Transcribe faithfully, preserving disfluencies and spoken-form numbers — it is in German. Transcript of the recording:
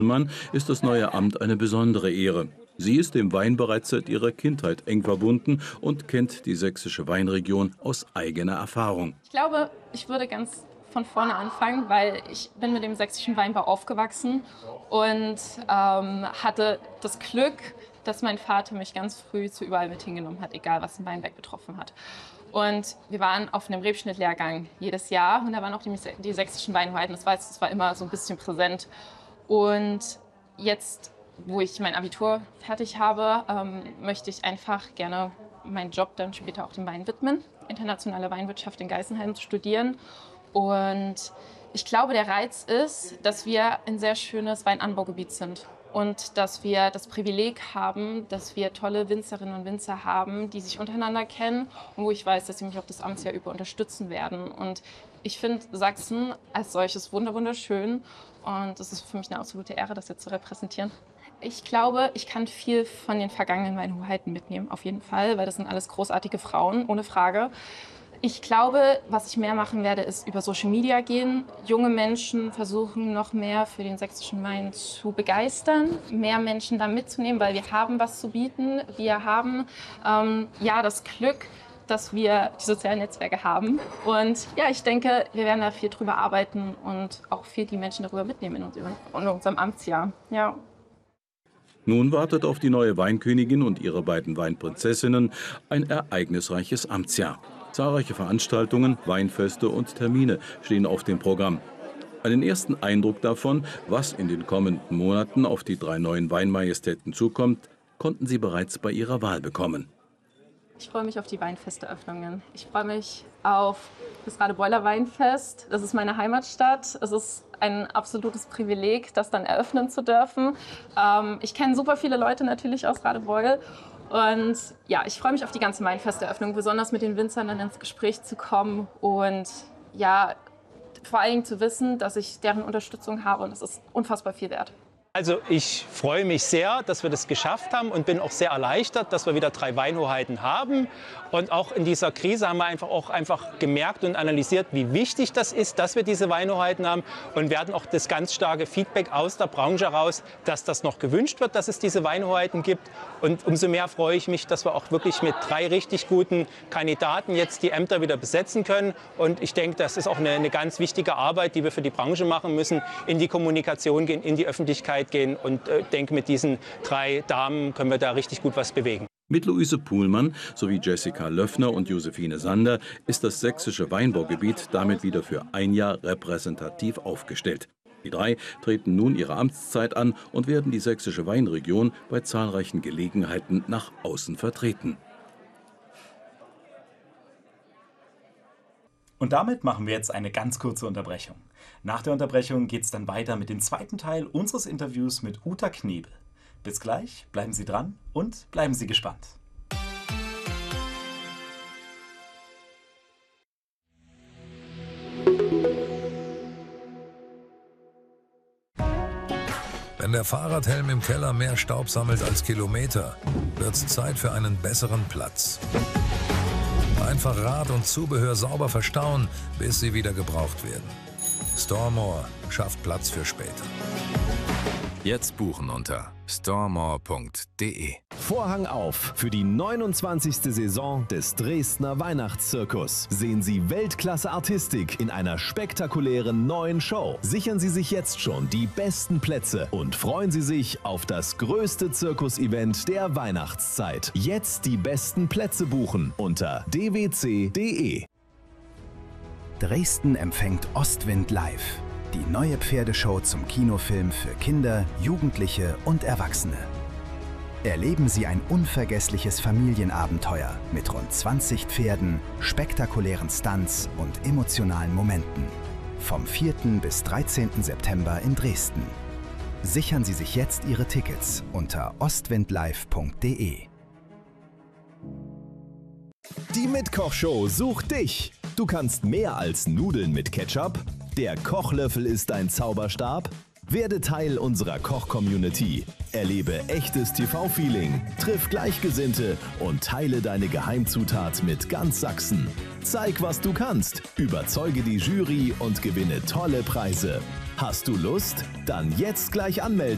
Mann ist das neue Amt eine besondere Ehre. Sie ist dem Wein bereits seit ihrer Kindheit eng verbunden und kennt die sächsische Weinregion aus eigener Erfahrung. Ich glaube, ich würde ganz von vorne anfangen, weil ich bin mit dem sächsischen Weinbau aufgewachsen und ähm, hatte das Glück, dass mein Vater mich ganz früh zu überall mit hingenommen hat, egal was den Weinberg betroffen hat. Und wir waren auf einem Rebschnittlehrgang jedes Jahr und da waren auch die, die sächsischen Weinhoheiten. Das war, das war immer so ein bisschen präsent. Und jetzt, wo ich mein Abitur fertig habe, ähm, möchte ich einfach gerne meinen Job dann später auch dem Wein widmen, internationale Weinwirtschaft in Geisenheim zu studieren. Und ich glaube, der Reiz ist, dass wir ein sehr schönes Weinanbaugebiet sind und dass wir das Privileg haben, dass wir tolle Winzerinnen und Winzer haben, die sich untereinander kennen und wo ich weiß, dass sie mich auch das Amtsjahr über unterstützen werden. Und ich finde Sachsen als solches wunderschön und es ist für mich eine absolute Ehre, das jetzt zu repräsentieren. Ich glaube, ich kann viel von den vergangenen Weinhoheiten mitnehmen, auf jeden Fall, weil das sind alles großartige Frauen, ohne Frage. Ich glaube, was ich mehr machen werde, ist über Social Media gehen. Junge Menschen versuchen, noch mehr für den sächsischen Wein zu begeistern, mehr Menschen da mitzunehmen, weil wir haben was zu bieten. Wir haben ähm, ja das Glück, dass wir die sozialen Netzwerke haben. Und ja, ich denke, wir werden da viel drüber arbeiten und auch viel die Menschen darüber mitnehmen in, uns, in unserem Amtsjahr. Ja. Nun wartet auf die neue Weinkönigin und ihre beiden Weinprinzessinnen ein ereignisreiches Amtsjahr. Zahlreiche Veranstaltungen, Weinfeste und Termine stehen auf dem Programm. Einen ersten Eindruck davon, was in den kommenden Monaten auf die drei neuen Weinmajestäten zukommt, konnten sie bereits bei ihrer Wahl bekommen. Ich freue mich auf die Weinfeste-Öffnungen. Ich freue mich auf das Radebeuler Weinfest. Das ist meine Heimatstadt. Es ist ein absolutes Privileg, das dann eröffnen zu dürfen. Ähm, ich kenne super viele Leute natürlich aus Radebeul. Und ja, ich freue mich auf die ganze Weinfesteröffnung, besonders mit den Winzern dann ins Gespräch zu kommen und ja, vor allen Dingen zu wissen, dass ich deren Unterstützung habe und das ist unfassbar viel wert. Also ich freue mich sehr, dass wir das geschafft haben und bin auch sehr erleichtert, dass wir wieder drei Weinhoheiten haben. Und auch in dieser Krise haben wir einfach auch einfach gemerkt und analysiert, wie wichtig das ist, dass wir diese Weinhoheiten haben und werden auch das ganz starke Feedback aus der Branche heraus, dass das noch gewünscht wird, dass es diese Weinhoheiten gibt. Und umso mehr freue ich mich, dass wir auch wirklich mit drei richtig guten Kandidaten jetzt die Ämter wieder besetzen können. Und ich denke, das ist auch eine, eine ganz wichtige Arbeit, die wir für die Branche machen müssen, in die Kommunikation gehen, in die Öffentlichkeit gehen und ich äh, denke, mit diesen drei Damen können wir da richtig gut was bewegen. Mit Luise Puhlmann sowie Jessica Löffner und Josephine Sander ist das sächsische Weinbaugebiet damit wieder für ein Jahr repräsentativ aufgestellt. Die drei treten nun ihre Amtszeit an und werden die sächsische Weinregion bei zahlreichen Gelegenheiten nach außen vertreten. Und damit machen wir jetzt eine ganz kurze Unterbrechung. Nach der Unterbrechung geht es dann weiter mit dem zweiten Teil unseres Interviews mit Uta Knebel. Bis gleich, bleiben Sie dran und bleiben Sie gespannt. Wenn der Fahrradhelm im Keller mehr Staub sammelt als Kilometer, wird's Zeit für einen besseren Platz. Einfach Rad und Zubehör sauber verstauen, bis sie wieder gebraucht werden. Storemore schafft Platz für später. Jetzt buchen unter storemore punkt de. Vorhang auf für die neunundzwanzigste Saison des Dresdner Weihnachtszirkus. Sehen Sie Weltklasse-Artistik in einer spektakulären neuen Show. Sichern Sie sich jetzt schon die besten Plätze und freuen Sie sich auf das größte Zirkus-Event der Weihnachtszeit. Jetzt die besten Plätze buchen unter d w c punkt de. Dresden empfängt Ostwind live. Die neue Pferdeshow zum Kinofilm für Kinder, Jugendliche und Erwachsene. Erleben Sie ein unvergessliches Familienabenteuer mit rund zwanzig Pferden, spektakulären Stunts und emotionalen Momenten. Vom vierten bis dreizehnten September in Dresden. Sichern Sie sich jetzt Ihre Tickets unter ostwindlive punkt de. Die Mitkochshow sucht dich. Du kannst mehr als Nudeln mit Ketchup. Der Kochlöffel ist dein Zauberstab. Werde Teil unserer Koch-Community. Erlebe echtes T V-Feeling, triff Gleichgesinnte und teile deine Geheimzutat mit ganz Sachsen. Zeig, was du kannst, überzeuge die Jury und gewinne tolle Preise. Hast du Lust? Dann jetzt gleich anmelden.